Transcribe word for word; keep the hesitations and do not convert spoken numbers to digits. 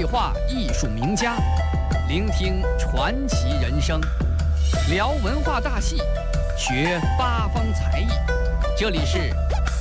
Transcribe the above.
话艺术名家，聆听传奇人生，聊文化大戏，学八方才艺。这里是